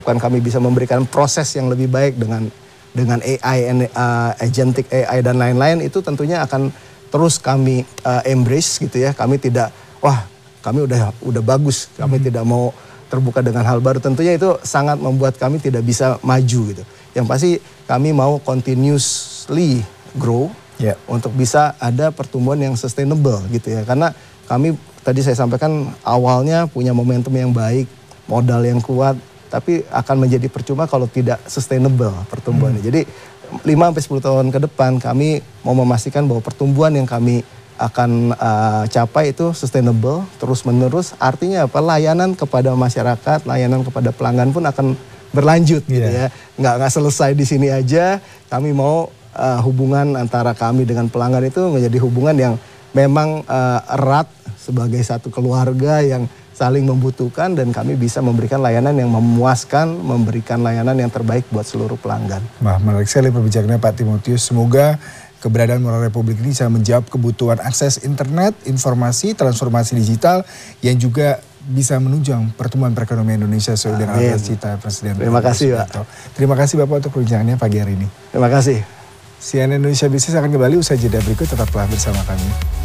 Kan kami bisa memberikan proses yang lebih baik dengan AI, agentic AI dan lain-lain, itu tentunya akan terus kami embrace gitu ya. Kami tidak, wah kami udah bagus, kami tidak mau terbuka dengan hal baru. Tentunya itu sangat membuat kami tidak bisa maju gitu. Yang pasti kami mau continuously grow untuk bisa ada pertumbuhan yang sustainable gitu ya. Karena kami tadi saya sampaikan awalnya punya momentum yang baik, modal yang kuat, tapi akan menjadi percuma kalau tidak sustainable pertumbuhannya. Jadi 5-10 tahun ke depan kami mau memastikan bahwa pertumbuhan yang kami akan capai itu sustainable, terus menerus. Artinya apa? Layanan kepada masyarakat, layanan kepada pelanggan pun akan berlanjut gitu ya. Nggak selesai di sini aja. Kami mau hubungan antara kami dengan pelanggan itu menjadi hubungan yang memang erat sebagai satu keluarga yang saling membutuhkan, dan kami bisa memberikan layanan yang memuaskan, memberikan layanan yang terbaik buat seluruh pelanggan. Wah, menarik sekali perbincangannya Pak Timotius. Semoga keberadaan Moral Republik ini bisa menjawab kebutuhan akses internet, informasi, transformasi digital yang juga bisa menunjang pertumbuhan perekonomian Indonesia sesuai dengan cita Presiden. Terima kasih Pak. Terima kasih Bapak untuk perbincangannya pagi hari ini. Terima kasih. CNN Indonesia Business akan kembali usai jeda berikut, tetaplah bersama kami.